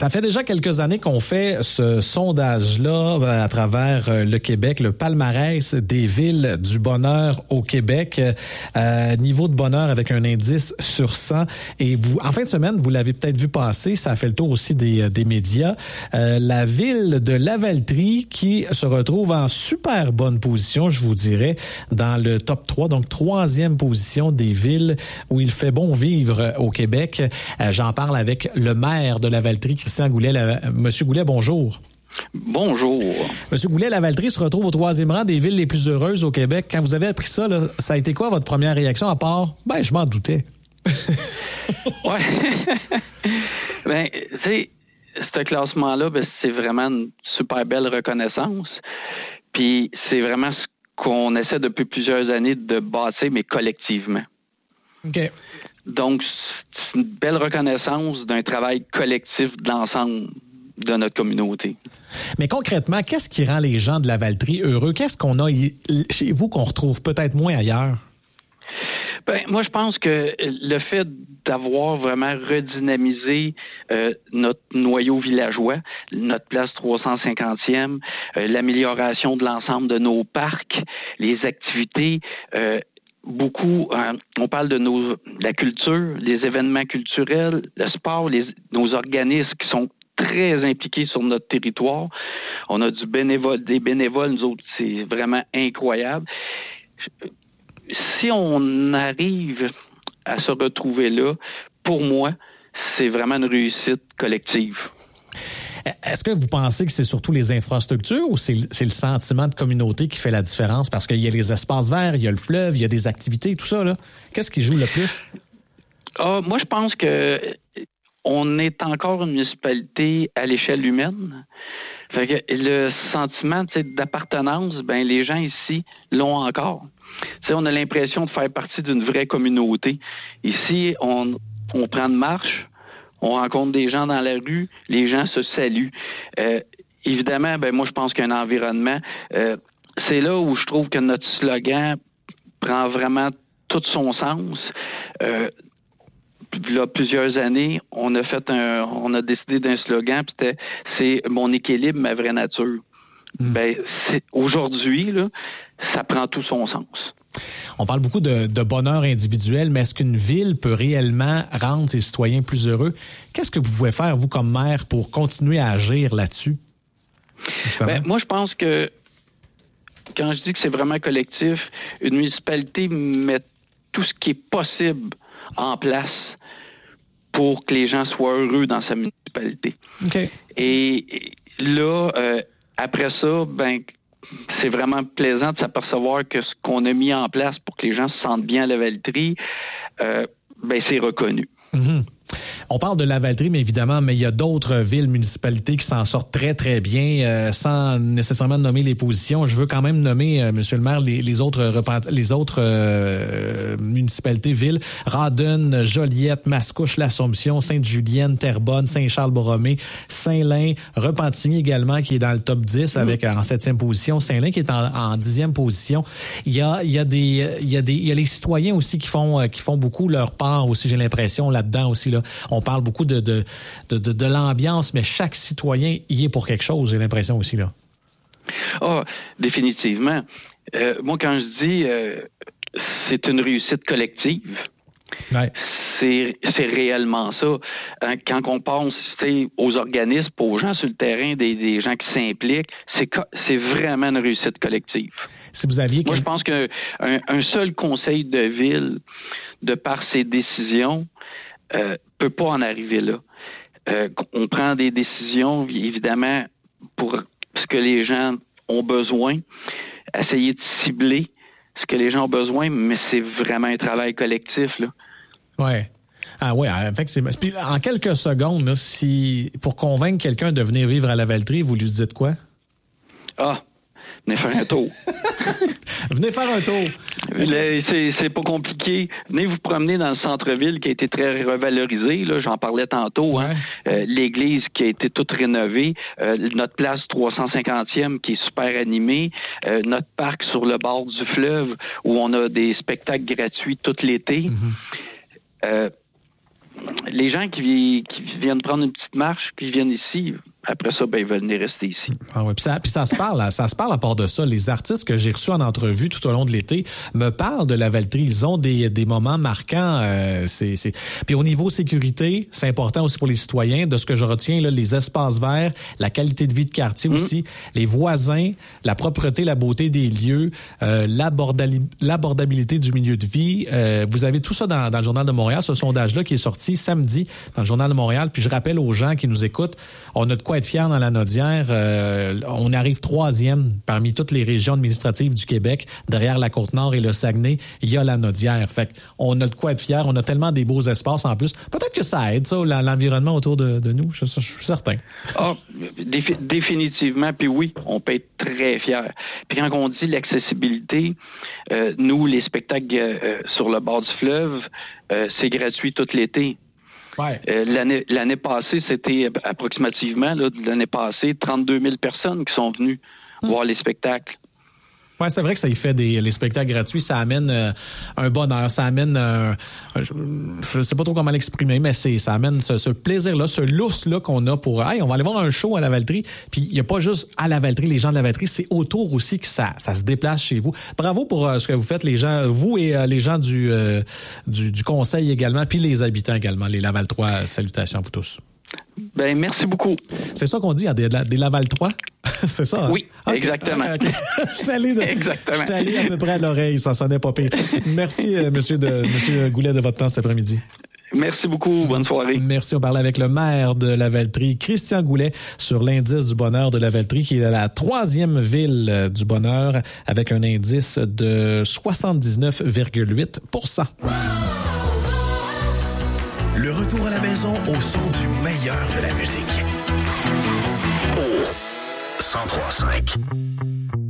Ça fait déjà quelques années qu'on fait ce sondage-là à travers le Québec, le palmarès des villes du bonheur au Québec. Niveau de bonheur avec un indice sur 100. Et vous, en fin de semaine, vous l'avez peut-être vu passer, ça a fait le tour aussi des médias. La ville de Lavaltrie qui se retrouve en super bonne position, je vous dirais, dans le top 3, donc 3e position des villes où il fait bon vivre au Québec. J'en parle avec le maire de Lavaltrie, Christian Goulet. Monsieur Goulet, bonjour. Bonjour. Monsieur Goulet, Lavaltrie se retrouve au 3e rang des villes les plus heureuses au Québec. Quand vous avez appris ça, là, ça a été quoi votre première réaction à part? Ben, je m'en doutais. Ouais. Ben, tu sais, ce classement-là, ben, c'est vraiment une super belle reconnaissance. Puis, c'est vraiment ce qu'on essaie depuis plusieurs années de bâtir, mais collectivement. OK. Donc, c'est une belle reconnaissance d'un travail collectif de l'ensemble de notre communauté. Mais concrètement, qu'est-ce qui rend les gens de Lavaltrie heureux? Qu'est-ce qu'on a chez vous qu'on retrouve peut-être moins ailleurs? Ben, moi, je pense que le fait d'avoir vraiment redynamisé notre noyau villageois, notre place 350e, l'amélioration de l'ensemble de nos parcs, les activités, beaucoup, on parle de la culture, les événements culturels, le sport, nos organismes qui sont très impliqués sur notre territoire. On a des bénévoles, nous autres, c'est vraiment incroyable. Si on arrive à se retrouver là, pour moi, c'est vraiment une réussite collective. Est-ce que vous pensez que c'est surtout les infrastructures ou c'est le sentiment de communauté qui fait la différence? Parce qu'il y a les espaces verts, il y a le fleuve, il y a des activités, tout ça, là. Qu'est-ce qui joue le plus? Moi, je pense que on est encore une municipalité à l'échelle humaine. Fait que le sentiment d'appartenance, ben les gens ici l'ont encore. T'sais, on a l'impression de faire partie d'une vraie communauté. Ici, on prend une marche, on rencontre des gens dans la rue, les gens se saluent. Évidemment, ben moi je pense qu'un environnement, c'est là où je trouve que notre slogan prend vraiment tout son sens. Là, plusieurs années, on a décidé d'un slogan, puis c'est mon équilibre, ma vraie nature. Ben, aujourd'hui, là, ça prend tout son sens. On parle beaucoup de bonheur individuel, mais est-ce qu'une ville peut réellement rendre ses citoyens plus heureux? Qu'est-ce que vous pouvez faire, vous, comme maire, pour continuer à agir là-dessus? Ben, moi, je pense que quand je dis que c'est vraiment collectif, une municipalité met tout ce qui est possible en place pour que les gens soient heureux dans sa municipalité. Okay. Et là, après ça, ben c'est vraiment plaisant de s'apercevoir que ce qu'on a mis en place pour que les gens se sentent bien à Lavaltrie, ben c'est reconnu. Mm-hmm. On parle de Lavaltrie, mais évidemment, mais il y a d'autres villes, municipalités qui s'en sortent très, très bien, sans nécessairement nommer les positions. Je veux quand même nommer, Monsieur le maire, les autres municipalités, villes. Rawdon, Joliette, Mascouche, l'Assomption, Sainte-Julienne, Terrebonne, Saint-Charles-Borromée, Saint-Lin, Repentigny également, qui est dans le top 10 avec en 7e position. Saint-Lin qui est en 10e position. Il y a les citoyens aussi qui font beaucoup leur part aussi, j'ai l'impression, là-dedans aussi, là. On parle beaucoup de l'ambiance, mais chaque citoyen y est pour quelque chose, j'ai l'impression aussi, là. Ah, définitivement. Moi, quand je dis c'est une réussite collective, ouais. C'est réellement ça. Quand on pense aux organismes, aux gens sur le terrain, des gens qui s'impliquent, c'est vraiment une réussite collective. Si vous aviez Moi, je pense qu'un seul conseil de ville, de par ses décisions, peut pas en arriver là. On prend des décisions, évidemment, pour ce que les gens ont besoin, essayer de cibler ce que les gens ont besoin, mais c'est vraiment un travail collectif, là. Ouais. Ah ouais, effectivement. Puis en quelques secondes, là, pour convaincre quelqu'un de venir vivre à Lavaltrie, vous lui dites quoi? Ah, venez faire un tour. Venez faire un tour. C'est pas compliqué. Venez vous promener dans le centre-ville qui a été très revalorisé. Là, j'en parlais tantôt. Ouais. L'église qui a été toute rénovée. Notre place 350e qui est super animée. Notre parc sur le bord du fleuve où on a des spectacles gratuits tout l'été. Mm-hmm. les gens qui viennent prendre une petite marche, qui viennent ici, après ça, ils veulent venir rester ici. Ah oui, puis ça se parle à part de ça. Les artistes que j'ai reçus en entrevue tout au long de l'été me parlent de Lavaltrie. Ils ont des moments marquants. Puis au niveau sécurité, c'est important aussi pour les citoyens. De ce que je retiens, là, les espaces verts, la qualité de vie de quartier aussi, les voisins, la propreté, la beauté des lieux, l'abordabilité du milieu de vie. Vous avez tout ça dans le Journal de Montréal, ce sondage-là qui est sorti samedi dans le Journal de Montréal. Puis je rappelle aux gens qui nous écoutent, on a de quoi être fiers dans la Naudière. On arrive 3e parmi toutes les régions administratives du Québec. Derrière la Côte-Nord et le Saguenay, il y a la Naudière. Fait qu'on a de quoi être fiers. On a tellement des beaux espaces en plus. Peut-être que ça aide, ça, l'environnement autour de nous. Je suis certain. Ah, définitivement. Puis oui, on peut être très fiers. Puis quand on dit l'accessibilité, nous, les spectacles sur le bord du fleuve, c'est gratuit tout l'été. Ouais. L'année passée, c'était approximativement, l'année passée, 32 000 personnes qui sont venues voir les spectacles. Ouais, c'est vrai que ça y fait les spectacles gratuits, ça amène un bonheur, ça amène je sais pas trop comment l'exprimer, mais ça amène ce plaisir-là, ce lousse-là qu'on a pour on va aller voir un show à Lavaltrie, puis il y a pas juste à Lavaltrie, les gens de Lavaltrie, c'est autour aussi que ça se déplace chez vous. Bravo pour ce que vous faites, les gens, vous et les gens du conseil également, puis les habitants également, les Lavaltrois. Salutations à vous tous. Ben merci beaucoup. C'est ça qu'on dit, des Lavaltrois? C'est ça? Oui, hein? exactement. Okay. Je suis allé à peu près à l'oreille, ça sonnait pas pire. Merci, Monsieur Goulet, de votre temps cet après-midi. Merci beaucoup. Bonne soirée. Merci. On parlait avec le maire de Lavaltrie, Christian Goulet, sur l'indice du bonheur de Lavaltrie, qui est la 3e ville du bonheur, avec un indice de 79,8%. Le retour à la maison au son du meilleur de la musique. Au 103.5.